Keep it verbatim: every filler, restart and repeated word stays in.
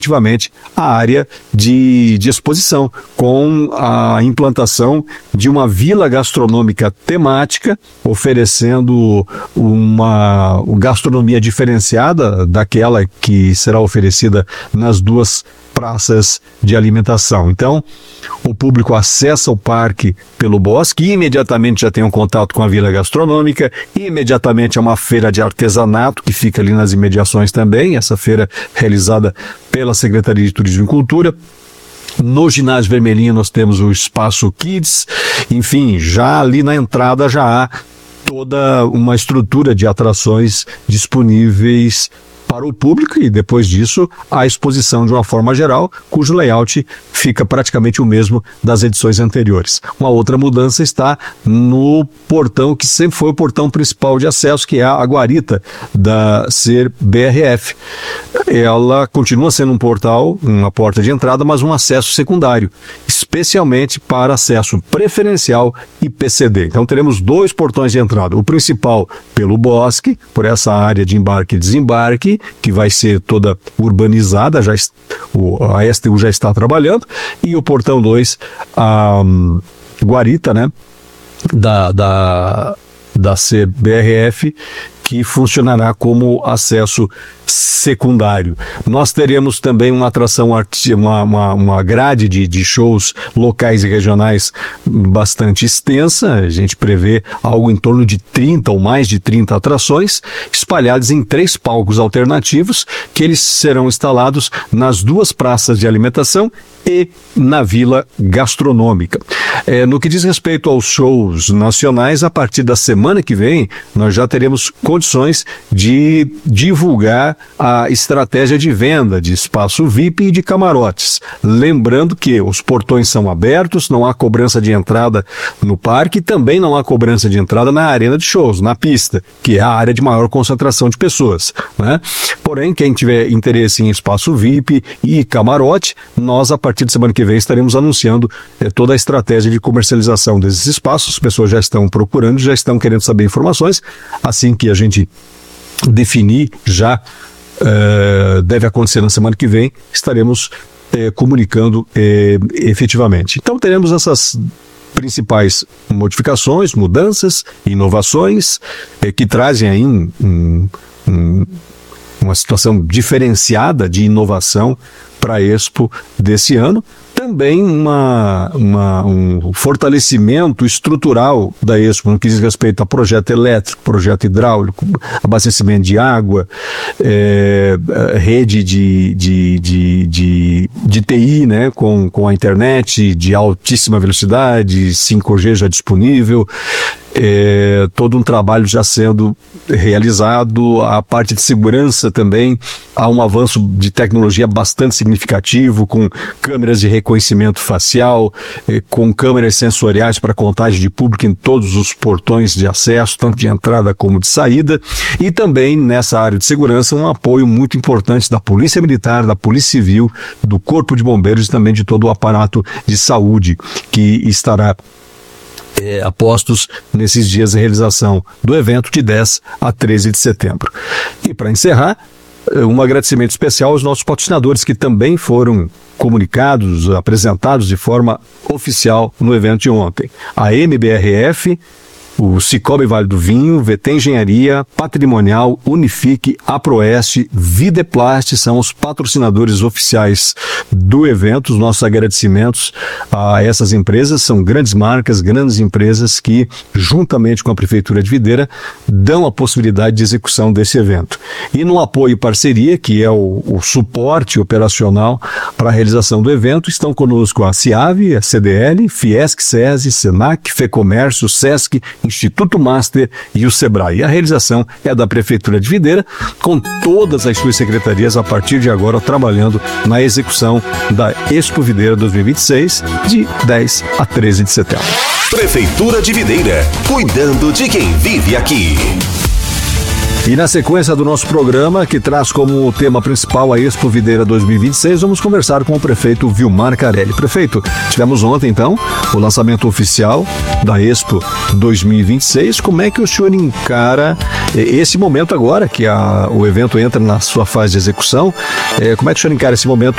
efetivamente a área de, de exposição, com a implantação de uma vila gastronômica temática, oferecendo uma gastronomia diferenciada daquela que será oferecida nas duas praças de alimentação. Então, o público acessa o parque pelo Bosque e imediatamente já tem um contato com a vila gastronômica, e imediatamente é uma feira de artesanato que fica ali nas imediações também, essa feira realizada pela Secretaria de Turismo e Cultura. No ginásio Vermelhinho nós temos o Espaço Kids, enfim, já ali na entrada já há toda uma estrutura de atrações disponíveis para o público, e depois disso a exposição de uma forma geral, cujo layout fica praticamente o mesmo das edições anteriores. Uma outra mudança está no portão que sempre foi o portão principal de acesso, que é a guarita da Ser B R F. Ela continua sendo um portal, uma porta de entrada, mas um acesso secundário, especialmente para acesso preferencial e P C D. Então teremos dois portões de entrada, o principal pelo Bosque, por essa área de embarque e desembarque, que vai ser toda urbanizada, já est- o, a S T U já está trabalhando, e o portão dois, a um, guarita, né, da, da, da C B R F, que funcionará como acesso secundário. Nós teremos também uma atração, uma, uma, uma grade de, de shows locais e regionais bastante extensa. A gente prevê algo em torno de trinta ou mais de trinta atrações, espalhadas em três palcos alternativos, que eles serão instalados nas duas praças de alimentação e na vila gastronômica. É, no que diz respeito aos shows nacionais, a partir da semana que vem, nós já teremos condições de divulgar a estratégia de venda de espaço V I P e de camarotes. Lembrando que os portões são abertos, não há cobrança de entrada no parque, e também não há cobrança de entrada na arena de shows, na pista, que é a área de maior concentração de pessoas, né? Porém, quem tiver interesse em espaço V I P e camarote, nós, a partir de semana que vem, estaremos anunciando eh, toda a estratégia de comercialização desses espaços. As pessoas já estão procurando, já estão querendo saber informações. Assim que a gente definir, já uh, deve acontecer na semana que vem, estaremos uh, comunicando uh, efetivamente. Então teremos essas principais modificações, mudanças, inovações uh, que trazem aí um, um, um, uma situação diferenciada de inovação para a Expo desse ano. Também uma, uma, um fortalecimento estrutural da Expo no que diz respeito a projeto elétrico, projeto hidráulico, abastecimento de água, é, rede de, de, de, de, de T I, né, com, com a internet de altíssima velocidade, cinco G já disponível. É, todo um trabalho já sendo realizado, a parte de segurança também, há um avanço de tecnologia bastante significativo, com câmeras de reconhecimento facial, é, com câmeras sensoriais para contagem de público em todos os portões de acesso, tanto de entrada como de saída, e também nessa área de segurança um apoio muito importante da Polícia Militar, da Polícia Civil, do Corpo de Bombeiros e também de todo o aparato de saúde que estará É, apostos nesses dias de realização do evento de dez a treze de setembro. E para encerrar, um agradecimento especial aos nossos patrocinadores que também foram comunicados, apresentados de forma oficial no evento de ontem. A M B R F, o Cicobi Vale do Vinho, V T Engenharia, Patrimonial, Unifique, Aproeste, Videplast são os patrocinadores oficiais do evento. Os nossos agradecimentos a essas empresas, são grandes marcas, grandes empresas que, juntamente com a Prefeitura de Videira, dão a possibilidade de execução desse evento. E no apoio e parceria, que é o, o suporte operacional para a realização do evento, estão conosco a CIAV, a C D L, Fiesc, SESI, Senac, FEComércio, Sesc, Instituto Master e o Sebrae. E a realização é da Prefeitura de Videira, com todas as suas secretarias a partir de agora trabalhando na execução da Expo Videira dois mil e vinte e seis, de dez a treze de setembro. Prefeitura de Videira, cuidando de quem vive aqui. E na sequência do nosso programa, que traz como tema principal a Expo Videira dois mil e vinte e seis, vamos conversar com o prefeito Vilmar Carelli. Prefeito, tivemos ontem, então, o lançamento oficial da Expo dois mil e vinte e seis. Como é que o senhor encara esse momento agora, que a, o evento entra na sua fase de execução? É, como é que o senhor encara esse momento